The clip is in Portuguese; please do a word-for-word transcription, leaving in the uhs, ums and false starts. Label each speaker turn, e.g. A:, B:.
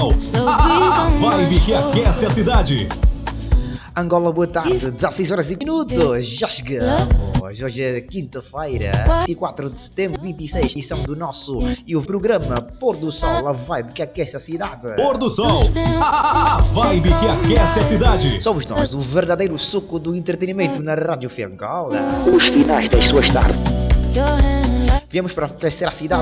A: A vibe que aquece a cidade.
B: Angola, boa tarde, dezasseis horas e minutos, já chegamos. Hoje é quinta-feira, vinte e quatro de setembro de vinte e seis, edição do nosso e o programa Pôr do Sol, a vibe que aquece a cidade.
A: Pôr do Sol, a vibe que aquece a cidade.
B: Somos nós, o verdadeiro suco do entretenimento na Rádio Angola.
C: Os finais das suas tardes.
B: Viemos para aquecer a cidade